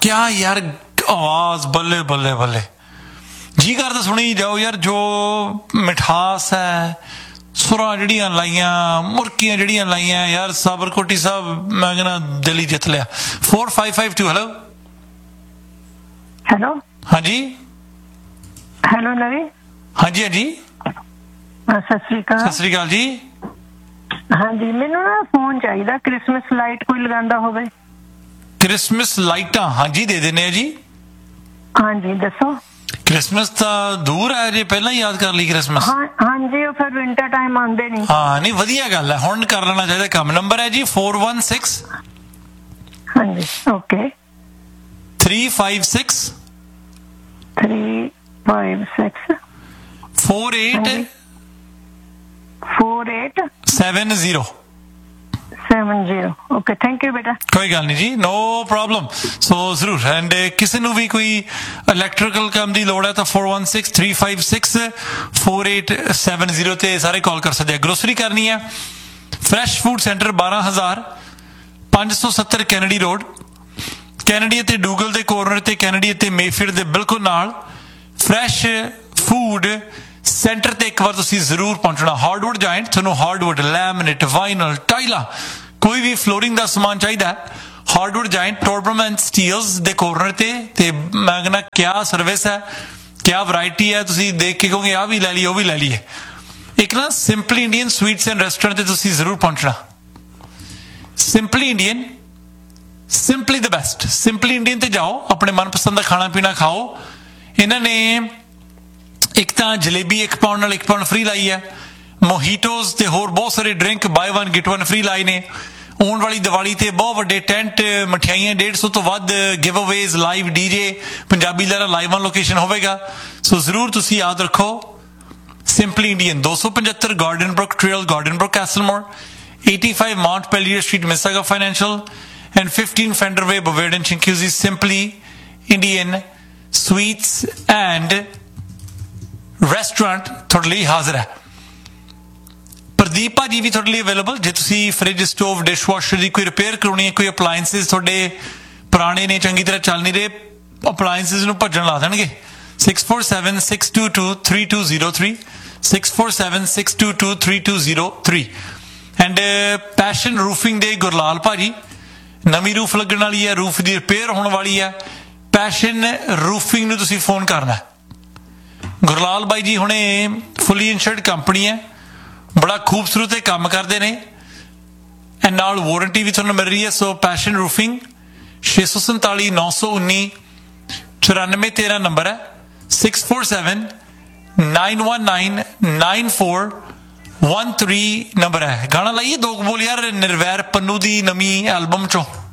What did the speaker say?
क्या यार आवाज, बल्ले बल्ले बल्ले, जी करदा सुनी जाओ यार। जो मिठास है, सुरां जड़ियां लाइयां, मुरकियां जड़ियां लाइयां यार, साबरकोटी साहब मैं कहना दिल ही जित लिया। 4552 हेलो हेलो। हाँ जी, हेलो नवी। हाँ जी, हाँ जी, सत श्री अकाल। सत श्री अकाल जी। हाँ जी, मैनू ना फोन चाहिए क्रिसमस लाइट कोई लगांदा होवे। क्रिसमस लाइटां हाँ जी दे देने जी। हाँ जी दसो। क्रिसमस तो दूर है जे, पहला ही याद कर ली क्रिसमस। हाँ हाँ जी, फिर विंटर टाइम आंदे नहीं। हाँ नहीं, वधिया गल है, हुण कर लेना चाहिए काम। नंबर है जी 416 हाँ जी ओके 356 356 48 48 70। 70 ओके, थैंक यू बेटा। कोई गल नहीं जी, नो प्रॉब्लम। सो जरूर, एंड किसी ਨੂੰ भी कोई इलैक्ट्रिकल काम की लोड़ है तो 416 356 4870 ਤੇ ਸਾਰੇ ਕਾਲ ਕਰ ਸਕਦੇ ਆ। ਗਰੋਸਰੀ ਕਰਨੀ ਹੈ, fresh food centre 12570 Kennedy road, Kennedy ਅਤੇ ਡੂਗਲ ਦੇ ਕੋਰਨਰ ਤੇ, ਕੈਨੇਡੀ ਅਤੇ ਮੇਫੀਲਡ ਦੇ ਬਿਲਕੁਲ ਨਾਲ। ਫਰੈਸ਼ ਫੂਡ ਸੈਂਟਰ ਤੇ ਇੱਕ ਵਾਰ ਤੁਸੀਂ ਜ਼ਰੂਰ ਪਹੁੰਚਣਾ। ਹਾਰਡਵੁੱਡ ਜਾਇੰਟ, ਤੁਹਾਨੂੰ ਹਾਰਡਵੁੱਡ, ਲੈਮਿਨੇਟ, ਵਾਈਨਲ, ਟਾਈਲਾਂ, ਕੋਈ ਵੀ ਫਲੋਰਿੰਗ ਦਾ ਸਮਾਨ ਚਾਹੀਦਾ, ਹਾਰਡਵੁੱਡ ਜਾਇੰਟ, ਟੋਰਬਰਮ ਐਂਡ ਸਟੀਲਸ ਦੇ ਕੋਰਨਰ ਤੇ। ਮੈਂ ਕਹਿੰਦਾ ਕਿਆ ਸਰਵਿਸ ਹੈ, ਕਿਆ ਵੈਰਾਈਟੀ ਹੈ, ਤੁਸੀਂ ਦੇਖ ਕੇ ਕਹੋਗੇ ਆਹ ਵੀ ਲੈ ਲਈਏ ਉਹ ਵੀ ਲੈ ਲਈਏ। ਇੱਕ ਨਾ simply Indian sweets and restaurant ਤੇ ਤੁਸੀਂ ਜ਼ਰੂਰ ਪਹੁੰਚਣਾ। Simply Indian, simply the best. Simply Indian ਤੇ ਜਾਓ, ਆਪਣੇ ਮਨਪਸੰਦ ਦਾ ਖਾਣਾ ਪੀਣਾ ਖਾਓ। ਇਹਨਾਂ ਨੇ ਇੱਕ ਤਾਂ ਜਲੇਬੀ 1 ਪਾਉਣ ਨਾਲ 1 ਪਾਉਣ ਫ੍ਰੀ ਲਾਈ ਹੈ, ਮੋਹੀਟੋਸ ਤੇ ਹੋਰ ਬਹੁਤ ਸਾਰੇ ਡਰਿੰਕ ਬਾਏ 1 ਗੈਟ 1 ਫ੍ਰੀ ਲਾਏ ਨੇ। ਆਉਣ ਵਾਲੀ ਦੀਵਾਲੀ ਤੇ ਬਹੁਤ ਵੱਡੇ ਟੈਂਟ, ਮਠਿਆਈਆਂ, 150 ਤੋਂ ਵੱਧ give ਅਵੇਜ਼, live DJ, Punjabi Lehra live on location ਹੋਵੇਗਾ। ਸੋ ਜ਼ਰੂਰ ਤੁਸੀਂ ਯਾਦ ਰੱਖੋ, simply Indian, 275 garden Brook trail, garden Brook, ਕੈਸਲਮੋਰ, 85 Mount ਪੈਲੀਅਰ street, ਮਿਸਾਗਾ financial, and 15 Fender Way, Bovard and Chinguizi. Simply Indian Sweets and Restaurant ਤੁਹਾਡੇ ਲਈ ਹਾਜ਼ਰ ਹੈ। ਪ੍ਰਦੀਪ ਭਾਜੀ ਵੀ ਤੁਹਾਡੇ ਲਈ ਅਵੇਲੇਬਲ। ਜੇ ਤੁਸੀਂ ਫ੍ਰਿਜ, ਸਟੋਵ, ਡਿਸ਼ਵਾਸ਼ਰ ਦੀ ਕੋਈ ਰਿਪੇਅਰ ਕਰਾਉਣੀ ਹੈ, ਕੋਈ ਅਪਲਾਇੰਸਿਸ ਤੁਹਾਡੇ ਪੁਰਾਣੇ ਨੇ, ਚੰਗੀ ਤਰ੍ਹਾਂ ਚੱਲ ਨਹੀਂ ਰਹੇ, ਅਪਲਾਇੰਸਿਸ ਨੂੰ ਭੱਜਣ ਲਾ ਦੇਣਗੇ। 6476223203 6476223203 ਐਂਡ ਪੈਸ਼ਨ ਰੂਫਿੰਗ ਦੇ ਗੁਰਲਾਲ ਭਾਜੀ, ਨਵੀਂ ਰੂਫ ਲੱਗਣ ਵਾਲੀ ਹੈ, ਰੂਫ ਦੀ ਰਿਪੇਅਰ ਹੋਣ ਵਾਲੀ ਹੈ। ਪੈਸ਼ਨ ਰੂਫਿੰਗ ਨੂੰ ਤੁਸੀਂ ਫੋਨ ਕਰਨਾ। ਗੁਰਲਾਲ ਬਾਈ ਜੀ ਹੁਣੇ ਫੁੱਲੀ ਇੰਸ਼ੋਰਡ ਕੰਪਨੀ ਹੈ, ਬੜਾ ਖੂਬਸੂਰਤ ਕੰਮ ਕਰਦੇ ਨੇ, ਐਂਡ ਨਾਲ ਵਾਰੰਟੀ ਵੀ ਤੁਹਾਨੂੰ ਮਿਲ ਰਹੀ ਹੈ। ਸੋ ਪੈਸ਼ਨ ਰੂਫਿੰਗ 647 919 9413 ਨੰਬਰ ਹੈ, 647 919 9413 ਨੰਬਰ ਹੈ। ਗਾਣਾ ਲਾਈਏ ਦੋ ਬੋਲ ਯਾਰ, ਨਿਰਵੈਰ ਪੰਨੂ ਦੀ ਨਵੀਂ ਐਲਬਮ ਚੋਂ।